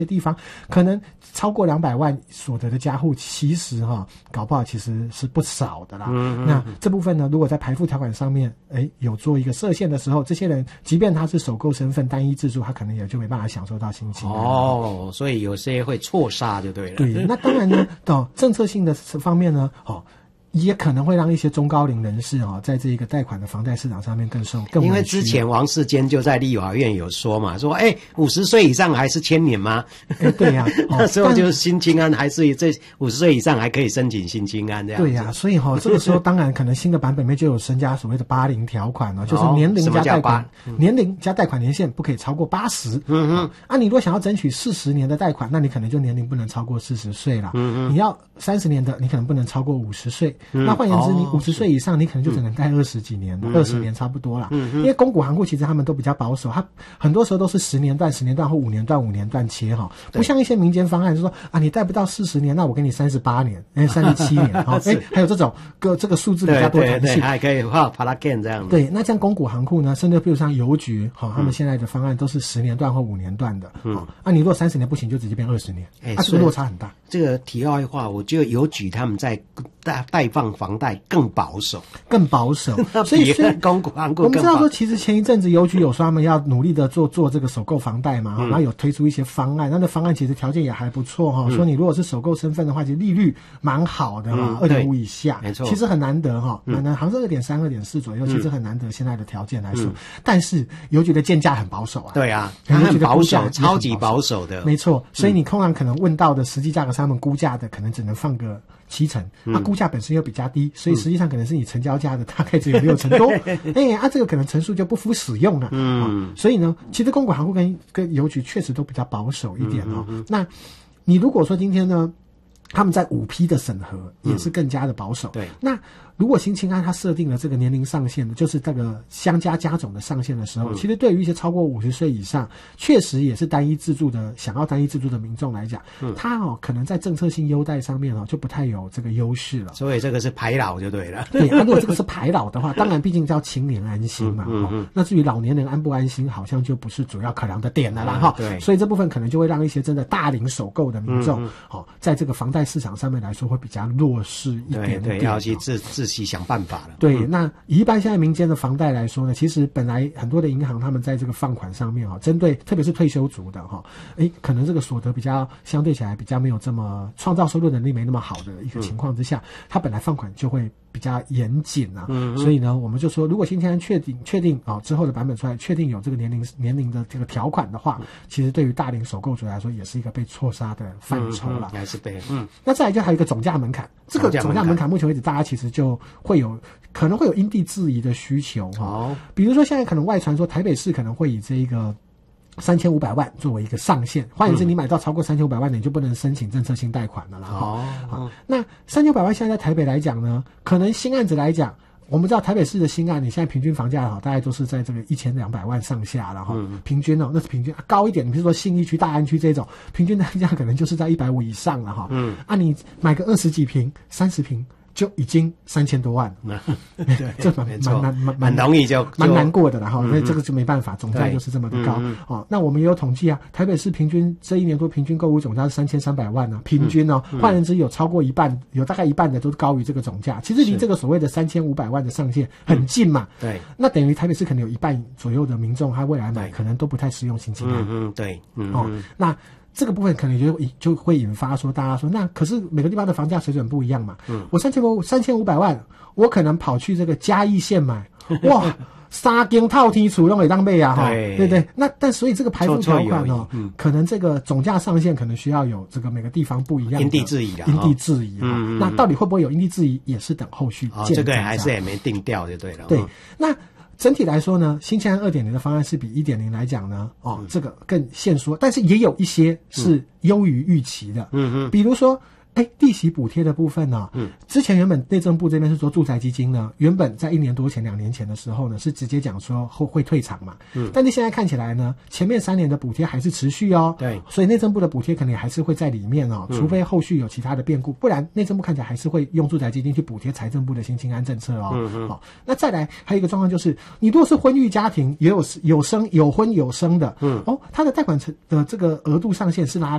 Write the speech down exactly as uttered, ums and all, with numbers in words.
地方可能超过两百万所得的家户，其实哈、哦、搞不好其实是不少的啦。嗯嗯那这部分呢，如果在排富条款上面，哎，有做一个设限的时候，这些人即便他是首购身份单一自住，他可能也就没办法享受到新青安。 哦，所以有些会错杀就对了。 对，那当然呢，哦，政策性的方面呢，哦。也可能会让一些中高龄人士哦，在这个贷款的房贷市场上面更受更。 因为之前王世坚就在立法院有说嘛，说哎，五十岁以上还是千年吗？ 哎，对呀、啊， 那时候就是新青安，还是这五十岁以上还可以申请新青安这样。 对呀、啊，所以哈、哦，这个时候当然可能新的版本里面就有增加所谓的八零条款了、哦，就是年龄加贷款，嗯、年龄加贷款年限不可以超过八十。嗯嗯。啊，你如果想要争取四十年的贷款，那你可能就年龄不能超过四十岁了。嗯嗯。你要三十年的，你可能不能超过五十岁。嗯、那换言之，哦你五十岁以上，你可能就只能贷二十几年，二十、嗯、年差不多啦。嗯、因为公股行库其实他们都比较保守，他很多时候都是十年段、十年段或五年段、五年段切哈，不像一些民间方案，就说啊，你贷不到四十年，那我给你三十八年，哎，三十七年，哈，哎，还有这种个这个数字比较多弹性， 对对对还可以画 Paragen 这样。 对，那像公股行库呢，甚至比如像邮局，哈、哦，他们现在的方案都是十年段或五年段的，嗯，啊，你如果三十年不行，就直接变二十年，哎，啊，这个落差很大。 这个题外话，我觉得邮局他们在贷贷放房贷更保守。 更保守，所以所以公股行库我们知道说，其实前一阵子邮局有说他们要努力的做做这个首购房贷嘛，嗯、然后有推出一些方案，那那方案其实条件也还不错哈、嗯。说你如果是首购身份的话，其实利率蛮好的哈，二点五以下， 没错， 其实很难得哈，蛮难，好像是二点三、二点四左右，其实很难得现在的条件来说。嗯、但是邮局的建价很保守啊， 对啊，很保守，超级保守的， 没错。所以你通常可能问到的实际价格，他们估价的可能只能放个七成，那、嗯啊、估价本身又比较低，所以实际上可能是你成交价的大概只有六成多，哎、欸，啊，这个可能成数就不敷使用了，嗯、啊，所以呢，其实公股行库跟跟邮局确实都比较保守一点哦。嗯嗯嗯那你如果说今天呢，他们在五批的审核也是更加的保守，嗯、对，那。如果新青安它设定了这个年龄上限的，就是这个相加加总的上限的时候，嗯、其实对于一些超过五十岁以上，确实也是单一自住的，想要单一自住的民众来讲，嗯、他哦可能在政策性优待上面哦就不太有这个优势了。 所以这个是排老就对了。 对，啊、如果这个是排老的话，当然毕竟叫青年安心嘛，嗯嗯嗯、那至于老年人安不安心，好像就不是主要考量的点了啦哈、嗯。对，所以这部分可能就会让一些真的大龄首购的民众，嗯嗯哦，在这个房贷市场上面来说会比较弱势一点点。 对对，要去自自己想办法了。 对，那以一般现在民间的房贷来说呢，其实本来很多的银行他们在这个放款上面哈，针对特别是退休族的哈，诶，可能这个所得比较相对起来比较没有这么创造收入能力没那么好的一个情况之下，嗯、他本来放款就会比较严谨啊，嗯、所以呢，我们就说，如果新青安确定确定啊、哦、之后的版本出来，确定有这个年龄年龄的这个条款的话，嗯、其实对于大龄首购族来说，也是一个被错杀的范畴了， 还、嗯嗯、是被嗯。 那再来就还有一个总价门槛，这个总价门槛目前为止大家其实就会有。可能会有因地制宜的需求哈，哦、比如说现在可能外传说台北市可能会以这一个三千五百万作为一个上限，换言之，你买到超过三千五百万，你就不能申请政策性贷款了啦。哦，好，那三千五百万现在在台北来讲呢，可能新案子来讲，我们知道台北市的新案，你现在平均房价哈，大概都是在这个一千两百万上下了哈，嗯、平均哦，那是平均、啊、高一点，你比如说信义区、大安区这种，平均单价可能就是在一百五以上了哈。嗯，啊，你买个二十几平、三十平。就已经三千多万了， 对， 这蛮蛮难蛮蛮容易就蛮难过的了哈，所以这个就没办法，总价就是这么的高哦。那我们也有统计啊，台北市平均这一年多平均购物总价是三千三百万啊，平均哦，换言之有超过一半，有大概一半的都是高于这个总价，其实离这个所谓的三千五百万的上限很近嘛。对，那等于台北市可能有一半左右的民众，他未来买可能都不太适用新青安。 嗯，对， 哦，那。这个部分可能就就会引发说，大家说那可是每个地方的房价水准不一样嘛。嗯，我三千五三千五百万，我可能跑去这个嘉义县买，哇，三间套梯厝都可以当备啊，哈，对对对。那但所以这个排富条款哦，嗯、可能这个总价上限可能需要有这个每个地方不一样的因地制宜啊， 因地制宜啊。嗯、那到底会不会有因地制宜，也是等后续见、哦。 这个还是也没定调就对了。 对，那。整体来说呢，新青安 二点零 的方案是比 一点零 来讲呢，哦，这个更限缩，但是也有一些是优于预期的。嗯嗯，比如说哎，利息补贴的部分呢，嗯，之前原本内政部这边是说住宅基金呢，原本在一年多前、两年前的时候呢，是直接讲说会会退场嘛，嗯，但是现在看起来呢，前面三年的补贴还是持续哦， 对， 所以内政部的补贴可能也还是会在里面哦，除非后续有其他的变故，不然内政部看起来还是会用住宅基金去补贴财政部的新青安政策哦，嗯嗯，好、哦，那再来还有一个状况就是，你如果是婚育家庭，也有有生有婚有生的，嗯，哦，他的贷款的这个额度上限是拉